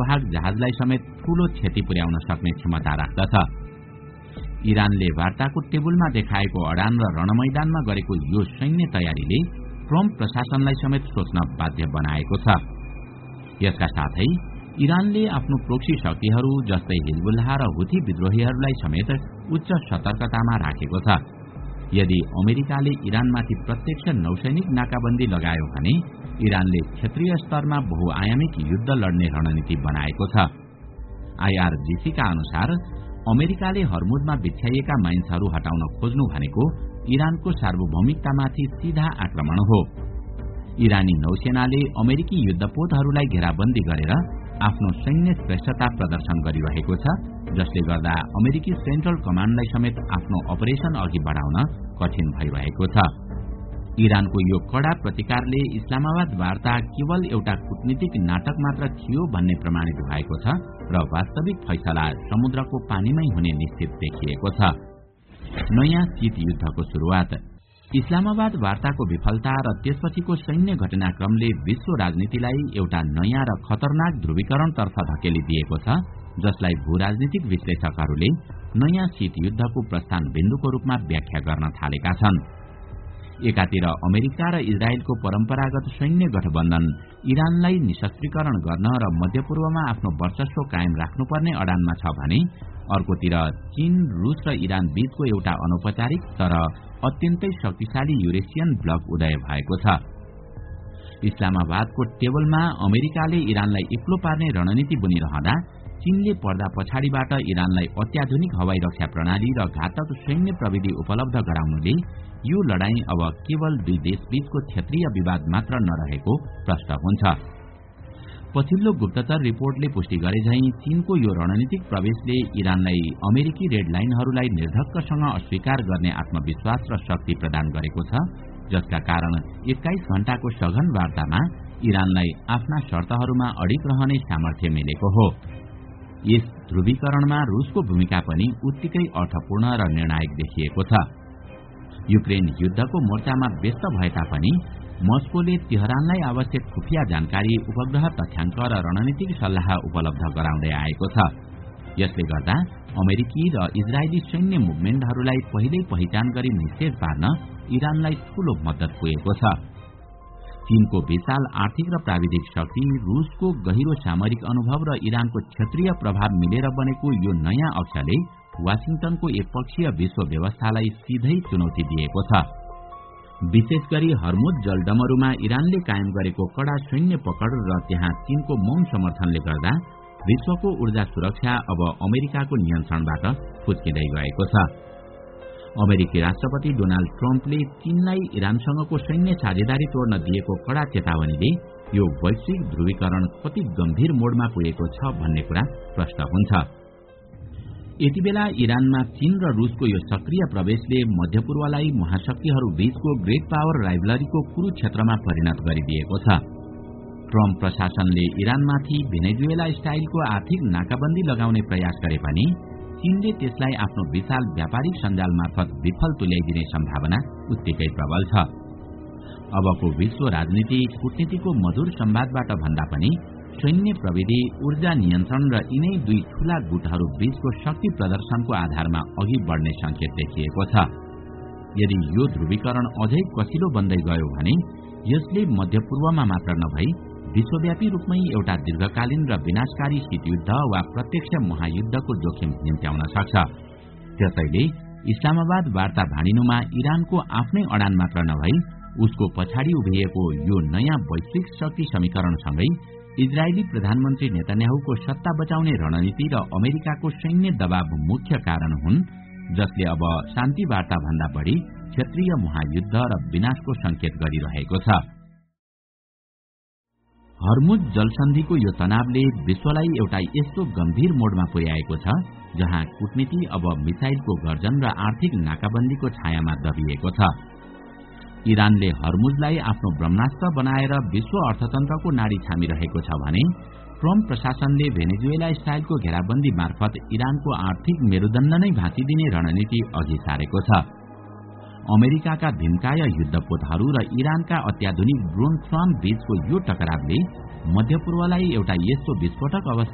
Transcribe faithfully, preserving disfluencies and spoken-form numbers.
मालवाहक जहाजलाई समेत ठूलो क्षति पुर्याउन सक्ने क्षमता राख्दछ। इरानले वार्ताको टेबलमा देखाएको अडान र रणमैदानमा गरेको यो सैन्य तयारीले ट्रम्प प्रशासनलाई समेत सोच्न बाध्य बनाएको छ। यसका साथै इरानले आफ्नो प्रोक्सी शक्तिहरू जस्तै हिजबुल्लाह र हुथी विद्रोहीहरूलाई समेत उच्च सतर्कतामा राखेको छ। यदि अमेरिकाले इरानमाथि प्रत्यक्ष नौसैनिक नाकाबन्दी लगायो भने इरानले क्षेत्रीय स्तरमा बहुआयामिक युद्ध लड्ने रणनीति बनाएको छ। आईआरजीसी का अनुसार अमेरिकाले हर्मुजमा बिछ्याइएका माइन्सहरू हटाउन खोज्नु भनेको इरानको सार्वभौमिकतामाथि सीधा आक्रमण हो। इरानी नौसेनाले अमेरिकी युद्धपोतहरूलाई घेराबन्दी गरेर आफ्नो सैन्य श्रेष्ठता प्रदर्शन गरिरहेको छ, जसले गर्दा अमेरिकी सेन्ट्रल कमान्डलाई समेत आफ्नो अपरेशन अघि बढाउन कठिन भइरहेको छ। इरानको यो कड़ा प्रतिकारले इस्लामाबाद वार्ता केवल एउटा कूटनीतिक नाटक मात्र थियो भन्ने प्रमाणित भएको छ र वास्तविक फैसला समुद्रको पानीमै हुने निश्चित देखिएको छ। नयाँ शीत युद्धको शुरूआत। इस्लामाबाद वार्ताको विफलता र त्यसपछिको सैन्य घटनाक्रमले विश्व राजनीतिलाई एउटा नयाँ र खतरनाक ध्रुवीकरणतर्फ धकेलिदिएको छ, जसलाई भूराजनीतिक विश्लेषकहरूले नयाँ शीत युद्धको प्रस्थान बिन्दुको रूपमा व्याख्या गर्न थालेका छन्। एकातिर अमेरिका र इजरायलको परम्परागत सैन्य गठबन्धन इरानलाई निशस्त्रीकरण गर्न र मध्यपूर्वमा आफ्नो वर्चस्व कायम राख्नुपर्ने अडानमा छ भने अर्कोतिर चीन, रूस र इरान बीचको एउटा अनौपचारिक तर अत्यन्तै शक्तिशाली युरेसियन ब्लक उदय भएको छ। इस्लामाबादको टेबलमा अमेरिकाले इरानलाई एक्लो पार्ने रणनीति बुनिरहँदा चीनले पर्दा पछाडिबाट इरानलाई अत्याधुनिक हवाई रक्षा प्रणाली र घातक सैन्य प्रविधि उपलब्ध गराउनुले यो लडाईँ अब केवल दुई देशबीचको क्षेत्रीय विवाद मात्र नरहेको प्रष्ट हुन्छ। पछिल्लो गुप्तचर रिपोर्टले पुष्टि गरे झैं चीनको यो रणनीतिक प्रवेशले इरानलाई अमेरिकी रेड लाइनहरूलाई निर्धक्कसँग अस्वीकार गर्ने आत्मविश्वास र शक्ति प्रदान गरेको छ, जसका कारण एक्काइस घण्टाको सघन वार्तामा इरानलाई आफ्ना शर्तहरूमा अडिग रहने सामर्थ्य मिलेको हो। यस ध्रुवीकरणमा रूसको भूमिका पनि उत्तिकै अर्थपूर्ण र निर्णायक देखिएको छ। युक्रेन युद्धको मोर्चामा व्यस्त भए तापनि मस्कोले तेहरानलाई आवश्यक खुफिया जानकारी, उपग्रह तथ्याङ्क र रणनीतिक सल्लाह उपलब्ध गराउँदै आएको छ। यसले गर्दा अमेरिकी र इजरायली सैन्य मुभमेन्टहरूलाई पहिल्यै पहिचान गरी निषेध पार्न इरानलाई ठूलो मद्दत पुगेको छ। चीनको विशाल आर्थिक र प्राविधिक शक्ति, रूसको गहिरो सामरिक अनुभव र इरानको क्षेत्रीय प्रभाव मिलेर बनेको यो नयाँ अक्षले वाशिंटनको एकपक्षीय विश्व व्यवस्थालाई सिधै चुनौती दिएको छ। विशेष गरी हर्मुज जलडमरूमा इरानले कायम गरेको कड़ा सैन्य पकड़ र त्यहाँ चीनको मौन समर्थनले गर्दा विश्वको ऊर्जा सुरक्षा अब अमेरिकाको नियन्त्रणबाट फुत्किँदै गएको छ। अमेरिकी राष्ट्रपति डोनाल्ड ट्रम्पले चीनलाई इरानसँगको सैन्य साझेदारी तोड्न दिएको कड़ा चेतावनीले यो वैश्विक ध्रुवीकरण कति गम्भीर मोडमा पुगेको छ भन्ने कुरा प्रष्ट हुन्छ। यति बेला इरानमा चीन र रूसको यो सक्रिय प्रवेशले मध्यपूर्वलाई महाशक्तिहरू बीचको ग्रेट पावर राइभलरीको कुरुक्षेत्रमा परिणत गरिदिएको छ। ट्रम्प प्रशासनले इरानमाथि भेनेजुएला स्टाइलको आर्थिक नाकाबन्दी लगाउने प्रयास गरे पनि चीनले त्यसलाई आफ्नो विशाल व्यापारिक सञ्जाल मार्फत विफल तुल्याइदिने सम्भावना उत्तिकै प्रबल छ। अबको विश्व राजनीति कूटनीतिको मधुर संवादबाट भन्दा पनि सैन्य प्रविधि, ऊर्जा नियन्त्रण र यिनै दुई ठूला गुटहरू बीचको शक्ति प्रदर्शनको आधारमा अघि बढ्ने संकेत देखिएको छ। यदि यो ध्रुवीकरण अझै कसिलो बन्दै गयो भने यसले मध्यपूर्वमा मात्र नभई विश्वव्यापी रूपमै एउटा दीर्घकालीन र विनाशकारी शीतयुद्ध वा प्रत्यक्ष महायुद्धको जोखिम निम्त्याउन सक्छ। त्यसैले इस्लामाबाद वार्ता भाँडिनुमा इरानको आफ्नै अडान मात्र नभई उसको पछाडि उभिएको यो नयाँ वैश्विक शक्ति समीकरणसँगै इजरायली प्रधानमन्त्री नेतन्याहुको सत्ता बचाउने रणनीति र अमेरिकाको सैन्य दबाव मुख्य कारण हुन्, जसले अब शान्ति वार्ता भन्दा बढी क्षेत्रीय महायुद्ध र विनाशको संकेत गरिरहेको छ। हर्मुज जलसन्धिको यो तनावले विश्वलाई एउटा यस्तो गम्भीर मोडमा पुर्याएको छ जहाँ कूटनीति अब मिसाइलको गर्जन र आर्थिक नाकाबन्दीको छायामा दबिएको छ। इरानले हर्मुजलाई आफ्नो ब्रह्मास्त्र बनाएर विश्व अर्थतन्त्रको नाडी छामिरहेको छ भने ट्रम्प प्रशासनले भेनेजुएला स्टाइलको घेराबन्दी मार्फत इरानको आर्थिक मेरुदण्ड नै भाँचिदिने रणनीति अघि सारेको छ। अमेरिकाका भीमकाय युद्धपोतहरू र इरानका अत्याधुनिक ड्रोन स्वाम बीचको यो टकरावले मध्यपूर्वलाई एउटा यस्तो विस्फोटक अवस्था